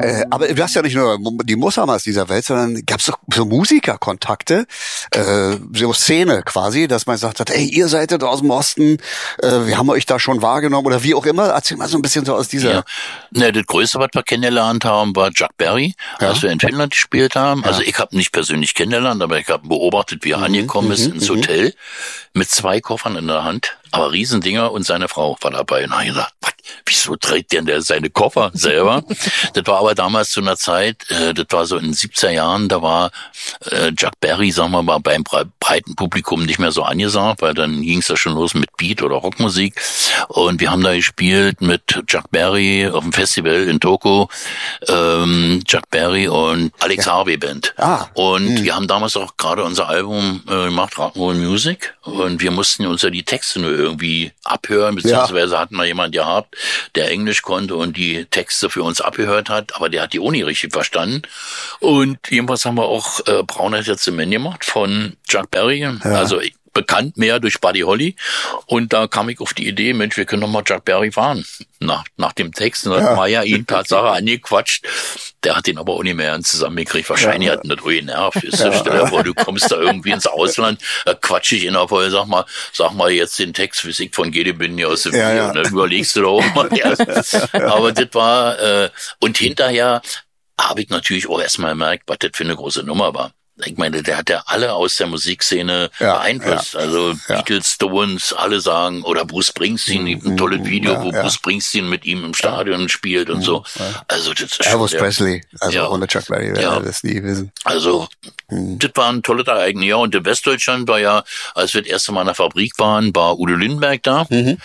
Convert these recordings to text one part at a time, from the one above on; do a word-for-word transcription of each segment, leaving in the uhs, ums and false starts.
Äh, aber du hast ja nicht nur die Moshammers dieser Welt, sondern gab es doch so Musikerkontakte, äh, so Szene quasi, dass man sagt hat, ey, ihr seid ja aus dem Osten, äh, wir haben euch da schon wahrgenommen oder wie auch immer. Erzähl mal so ein bisschen so aus dieser... Ja. Ne, das Größte, was wir kennengelernt haben, war Chuck Berry, ja. als wir in Finnland gespielt haben. Ja. Also ich habe nicht persönlich kennengelernt, aber ich habe beobachtet, wie er mhm, angekommen ist ins mhm. Hotel mit zwei Koffern in der Hand, aber Riesendinger, und seine Frau war dabei. Und ich gesagt, was, wieso trägt denn der seine Koffer selber? Das war aber damals zu einer Zeit, äh, das war so in den siebziger Jahren, da war äh, Chuck Berry, sagen wir mal, beim breiten Publikum nicht mehr so angesagt, weil dann ging es ja schon los mit Beat oder Rockmusik. Und wir haben da gespielt mit Chuck Berry auf dem Festival in Toko, ähm, Chuck Berry und Alex ja. Harvey Band. Ah. Und hm. wir haben damals auch gerade unser Album äh, gemacht, Rock'n'Roll Music, und wir mussten uns ja die Texte nur irgendwie abhören, beziehungsweise ja. hatten wir jemanden gehabt, der Englisch konnte und die Texte für uns abgehört hat, aber der hat die auch nicht richtig verstanden. Und jedenfalls haben wir auch äh, Braun hat jetzt Zement gemacht von Chuck Berry, ja. also bekannt mehr durch Buddy Holly, und da kam ich auf die Idee, Mensch, wir können doch mal Chuck Berry fahren. Nach, nach dem Text, und dann ja. war ja ihn Tatsache angequatscht. Der hat den aber auch nicht mehr zusammengekriegt. Wahrscheinlich ja. hat ihn das auch genervt. Ja. Stell dir vor, du kommst da irgendwie ins Ausland, da quatsch ich ihn auf, sag mal, sag mal jetzt den Text, wie ich von Gede bin hier aus dem ja, Video, ja. ne? Überlegst du da auch mal. Ja. Aber das war, äh, und hinterher habe ich natürlich auch erstmal gemerkt, was das für eine große Nummer war. Ich meine, der hat ja alle aus der Musikszene ja, beeinflusst. Ja, also ja. Beatles, Stones, alle sagen, oder Bruce Springsteen, gibt ein tolles Video, ja, wo ja. Bruce Springsteen mit ihm im Stadion ja. spielt und so. Also das ist Elvis schon Presley, also ja. ohne Chuck Berry wäre ja. das nie gewesen. Also hm. das war ein tolles Ereignis. Ja, und in Westdeutschland war ja, als wir das erste Mal in der Fabrik waren, war Udo Lindenberg da. Mhm.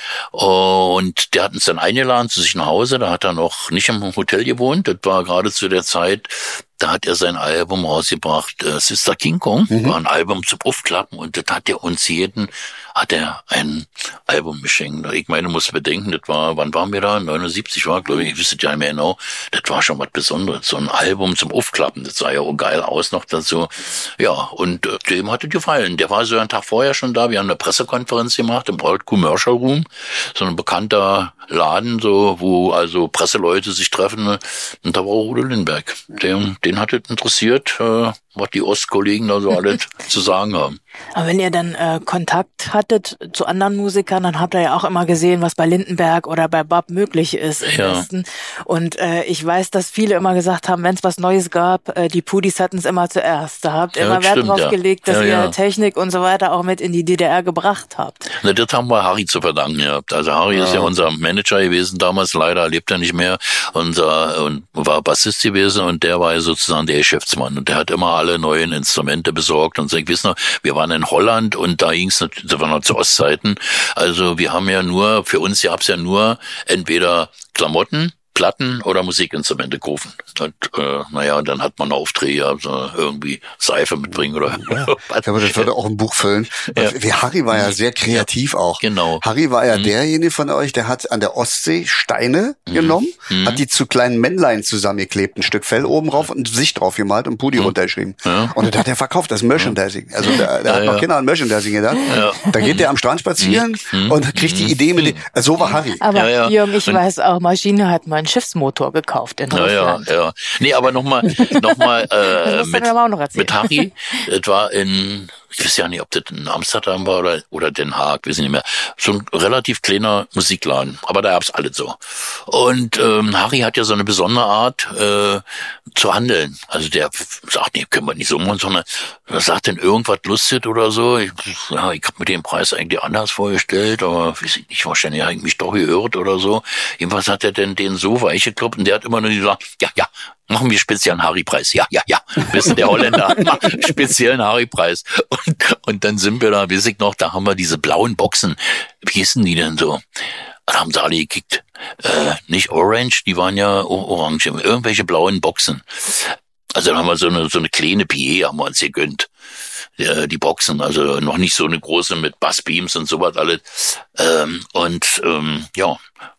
Und der hat uns dann eingeladen zu sich nach Hause. Da hat er noch nicht im Hotel gewohnt. Das war gerade zu der Zeit, da hat er sein Album rausgebracht, äh, Sister King Kong, mhm. war ein Album zum Aufklappen, und das hat er uns jeden, hat er ein Album geschenkt. Ich meine, du musst bedenken, das war, wann waren wir da? neunundsiebzig war, glaube ich, ich wüsste ja nicht mehr genau, das war schon was Besonderes, so ein Album zum Aufklappen, das sah ja auch geil aus noch dazu. Ja, und äh, dem hat es gefallen. Der war so einen Tag vorher schon da, wir haben eine Pressekonferenz gemacht im Old Commercial Room, so ein bekannter Laden, so, wo also Presseleute sich treffen, und da war auch Udo Lindenberg. Den, den hat es interessiert, äh, was die Ostkollegen da so alles zu sagen haben. Aber wenn ihr dann äh, Kontakt hattet zu anderen Musikern, dann habt ihr ja auch immer gesehen, was bei Lindenberg oder bei Bob möglich ist im ja. Westen. Und äh, ich weiß, dass viele immer gesagt haben, wenn es was Neues gab, äh, die Pudis hatten es immer zuerst. Da habt ihr ja, immer Wert stimmt, drauf ja. gelegt, dass ja, ihr ja. Technik und so weiter auch mit in die D D R gebracht habt. Na, das haben wir Harry zu verdanken gehabt. Also Harry ja. ist ja unser Manager gewesen damals, leider lebt er nicht mehr, unser und war Bassist gewesen, und der war ja sozusagen der Geschäftsmann, und der hat immer alle neuen Instrumente besorgt. Und so, ich weiß noch, wir waren in Holland, und da ging es natürlich, das war noch zu Ostzeiten, also wir haben ja nur, für uns gab es ja nur entweder Klamotten, Platten oder Musikinstrumente kaufen. Und äh, naja, dann hat man Aufträge, also irgendwie Seife mitbringen oder ja, was. Aber das würde auch ein Buch füllen. Ja. Wie Harry war ja sehr kreativ ja, auch. Genau. Harry war ja mhm. derjenige von euch, der hat an der Ostsee Steine mhm. genommen, mhm. hat die zu kleinen Männlein zusammengeklebt, ein Stück Fell oben drauf und sich drauf gemalt und Pudi mhm. runtergeschrieben. Ja. Und das hat er verkauft, das Merchandising. Also der, der ja, hat noch ja. Kinder an Merchandising gedacht. Ja. Da geht der am Strand spazieren mhm. und kriegt die Idee mit, also so war Harry. Aber ja, ja. Jürgen, ich und weiß auch, Maschine hat mal einen Schiffsmotor gekauft in Russland. Ja, ja, ja. Nee, aber nochmal, nochmal, äh, mit, mit Harry, das war in, ich weiß ja nicht, ob das in Amsterdam war oder, oder Den Haag, weiß ich nicht mehr. So ein relativ kleiner Musikladen. Aber da gab's alles so. Und, ähm, Harry hat ja so eine besondere Art, äh, zu handeln. Also der sagt, nee, können wir nicht so machen, sondern er sagt denn irgendwas lustig oder so. Ich, ja, ich habe mir den Preis eigentlich anders vorgestellt, aber weiß ich nicht, wahrscheinlich habe ich mich doch geirrt oder so. Jedenfalls hat er denn den so weich gekloppt, und der hat immer nur gesagt, ja, ja, machen wir speziellen Harry-Preis. Ja, ja, ja. Wissen der Holländer, speziellen Harry-Preis. Und, und dann sind wir da, weiß ich noch, da haben wir diese blauen Boxen. Wie hießen die denn so? Da haben sie alle gekickt. Äh, nicht Orange, die waren ja orange. Irgendwelche blauen Boxen. Also dann haben wir so eine, so eine kleine P A haben wir uns gegönnt. Die, die Boxen, also noch nicht so eine große mit Bassbeams und sowas alles. Ähm, und, ähm, ja.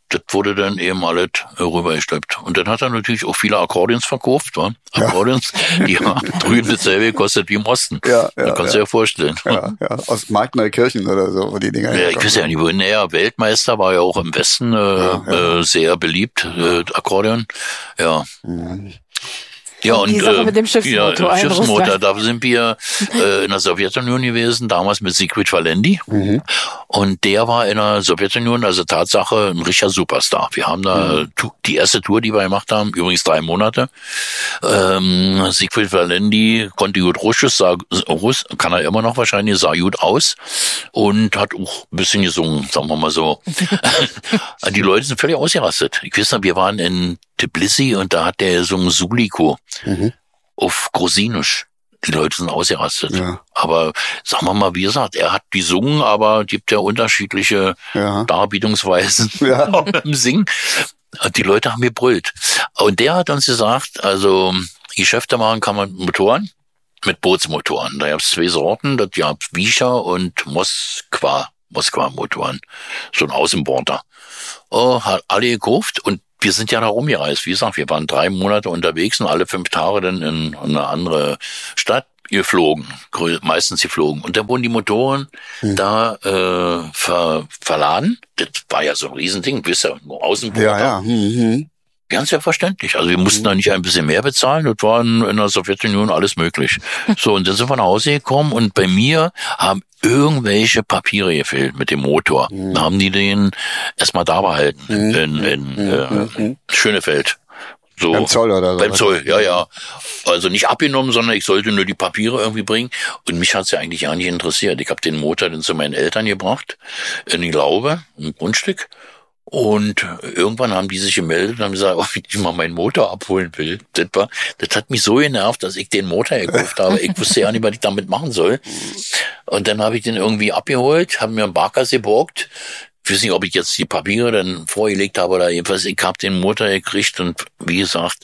das wurde dann eben alles rübergeschleppt. Und dann hat er natürlich auch viele Akkordeons verkauft, wa? Akkordeons, ja. Die haben drüben dasselbe gekostet wie im Osten. Ja, ja, das kannst du ja. dir ja vorstellen. Ja, ja. Aus Markneukirchen oder so, wo die Dinger. Ja, ich weiß ja nicht, wo er Weltmeister war ja auch im Westen äh, ja, ja. Äh, sehr beliebt, äh, Akkordeon. Ja. Mhm. Ja, und, die Sache äh, mit dem Schiffsmotor. Ja, Schiffsmotor, da sind wir äh, in der Sowjetunion gewesen, damals mit Siegfried Valendi. Mhm. Und der war in der Sowjetunion, also Tatsache, ein richtiger Superstar. Wir haben da mhm. die erste Tour, die wir gemacht haben, übrigens drei Monate. Ähm, Siegfried Valendi konnte gut Russisch, sah, Russ, kann er immer noch wahrscheinlich, sah gut aus und hat auch ein bisschen gesungen, sagen wir mal so. Die Leute sind völlig ausgerastet. Ich weiß noch, wir waren in Tbilisi und da hat der gesungen Suliko. Mhm. Auf Grosinisch. Die Leute sind ausgerastet. Ja. Aber sagen wir mal, wie gesagt, er hat gesungen, aber gibt ja unterschiedliche ja. Darbietungsweisen ja. im Singen. Die Leute haben gebrüllt. Und der hat uns gesagt, also Geschäfte machen kann man mit Motoren, mit Bootsmotoren. Da gab es zwei Sorten, das gab Wischa und Moskwa, Moskwa-Motoren. So ein Außenborder. Oh, hat alle gekauft und wir sind ja da rumgereist. Wie gesagt, wir waren drei Monate unterwegs und alle fünf Tage dann in eine andere Stadt geflogen, meistens geflogen. Und da wurden die Motoren hm. da äh, ver, verladen. Das war ja so ein Riesending, wisst ihr, Außenborder. Ja, ja. Mhm. Ganz selbstverständlich. Also wir mussten da nicht ein bisschen mehr bezahlen. Das war in, in der Sowjetunion alles möglich. So, und dann sind wir nach Hause gekommen und bei mir haben irgendwelche Papiere gefehlt mit dem Motor. Mhm. Da haben die den erstmal da behalten mhm. in, in äh, Schönefeld. So, beim Zoll oder so? Beim Zoll, ja, ja. Also nicht abgenommen, sondern ich sollte nur die Papiere irgendwie bringen. Und mich hat's ja eigentlich gar nicht interessiert. Ich habe den Motor dann zu meinen Eltern gebracht, in die Laube, ein Grundstück. Und irgendwann haben die sich gemeldet und haben gesagt, ob ich mal meinen Motor abholen will. Das war, das hat mich so genervt, dass ich den Motor gekauft habe. Ich wusste ja nicht, was ich damit machen soll. Und dann habe ich den irgendwie abgeholt, habe mir einen Barkas geborgt. Ich weiß nicht, ob ich jetzt die Papiere dann vorgelegt habe oder jedenfalls, ich habe den Motor gekriegt und wie gesagt,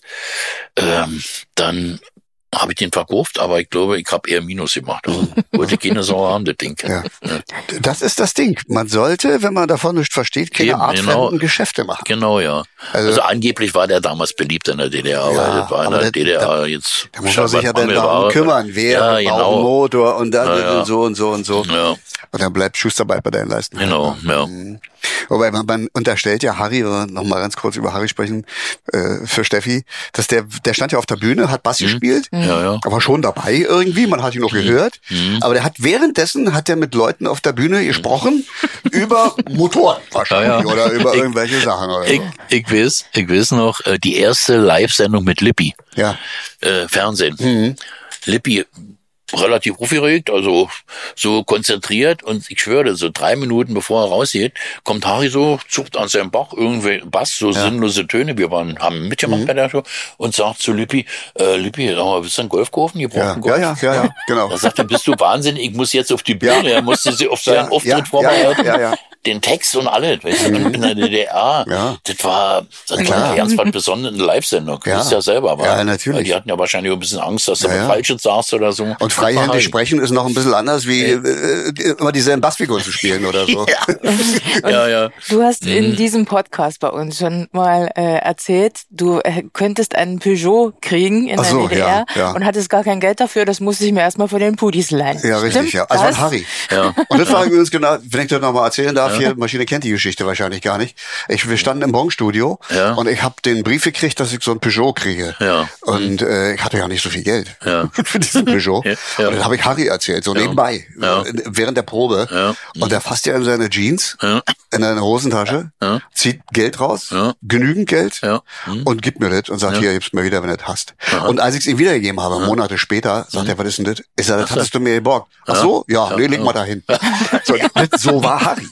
ähm, dann habe ich den verkauft, aber ich glaube, ich habe eher Minus gemacht. Also, wollte keine Sau haben, das Ding. Ja. Ja. Das ist das Ding. Man sollte, wenn man davon nicht versteht, keine Eben, artfremden genau, Geschäfte machen. Genau, ja. Also, also angeblich war der damals beliebt in der D D R, ja, weil das war in der das, D D R da, jetzt. Da muss man sich ja dann darum kümmern, wer ja, genau. braucht einen Motor und dann ja, ja. so und so und so. Ja. Und dann bleibt Schusterarbeit bei deinen Leisten. Genau, ja. Wobei man, man unterstellt ja Harry, noch mal ganz kurz über Harry sprechen, äh, für Steffi, dass der, der stand ja auf der Bühne, hat Bass mhm. gespielt, ja, ja. aber schon dabei irgendwie, man hat ihn noch mhm. gehört, mhm. aber der hat währenddessen, hat er mit Leuten auf der Bühne gesprochen über Motoren wahrscheinlich ja, ja. oder über ich, irgendwelche Sachen oder ich, so. Ich weiß, ich weiß noch, die erste Live-Sendung mit Lippi. Ja. Äh, Fernsehen. Mhm. Lippi, relativ aufgeregt, also so konzentriert und ich schwöre, so drei Minuten bevor er rausgeht, kommt Harry so, zuckt an seinem Bauch irgendwie Bass, so ja. sinnlose Töne, wir waren, haben mitgemacht mhm. bei der Show und sagt zu Lippi, äh, Lippi, sag mal, willst du einen Golf kaufen? Ihr braucht ja. einen Golf. Ja, ja, ja, ja, genau. Da sagt er, bist du wahnsinnig, ich muss jetzt auf die Bühne, ja. er musste sie auf seinen ja, Auftritt ja, vorbereiten. Ja, ja, ja. Den Text und alles, weißt du, mhm. in der D D R, ja. das war, das ja, war ganz was Besonderes, eine Live-Sendung, ja. du weißt ja selber, aber ja, natürlich. Die hatten ja wahrscheinlich auch ein bisschen Angst, dass du ja, ja. Falsches sagst oder so. Und freihändig sprechen ist noch ein bisschen anders, wie äh, immer dieselben Bassfiguren zu spielen oder so. ja. ja, ja. Du hast mhm. in diesem Podcast bei uns schon mal äh, erzählt, du äh, könntest einen Peugeot kriegen in Ach so, der D D R ja, ja. und hattest gar kein Geld dafür, das musste ich mir erstmal von den Pudis leihen. Ja, richtig, Stimmt, ja. Also von Harry. Ja. Und das war übrigens genau, wenn ich das nochmal erzählen darf, ja. hier, Maschine kennt die Geschichte wahrscheinlich gar nicht. Ich, wir standen im Bronx-Studio ja. und ich habe den Brief gekriegt, dass ich so ein Peugeot kriege. Ja. Und äh, ich hatte ja nicht so viel Geld ja. für diesen Peugeot. Ja. Und dann habe ich Harry erzählt, so ja. nebenbei, ja. während der Probe. Ja. Und der fasst ja in seine Jeans, ja. in eine Hosentasche, ja. zieht Geld raus, ja. genügend Geld ja. mhm. und gibt mir das und sagt, ja. hier, gib's mir wieder, wenn du das hast. Aha. Und als ich es ihm wiedergegeben habe, ja. Monate später, sagt mhm. er, was ist denn das? Ich sage, das hattest du mir geborgt. Ach so? Ja, ja. nee, leg mal dahin. So, so war Harry.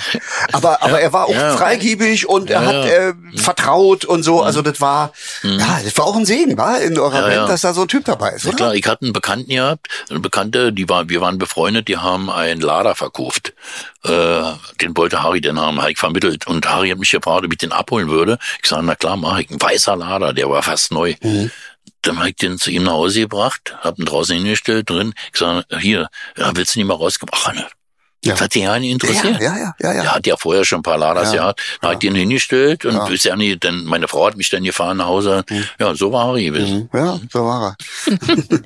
aber aber ja. er war auch ja. freigebig und er ja, hat äh, mhm. vertraut und so. Also das war, mhm. ja, das war auch ein Segen, war in eurer ja, Band, ja. dass da so ein Typ dabei ist, ja, oder? Klar, ich hatte einen Bekannten gehabt, eine Bekannte, die war, wir waren befreundet, die haben einen Lader verkauft. Äh, den wollte Harry den haben, habe ich vermittelt. Und Harry hat mich gefragt, ob ich den abholen würde. Ich sage, na klar, mach ich. Ein weißer Lader, der war fast neu. Mhm. Dann habe ich den zu ihm nach Hause gebracht, hab ihn draußen hingestellt drin. Ich sage, hier, ja, willst du nicht mal rauskommen? Ach, ne. Ja. Das hat die ja nicht interessiert. Ja, ja, ja. ja, ja. Der hat ja vorher schon ein paar Ladas ja. gehabt. Da ja. hat den hingestellt und ja. ist ja nicht, denn meine Frau hat mich dann gefahren nach Hause. Mhm. Ja, so war er gewesen. Mhm. Ja, so war er.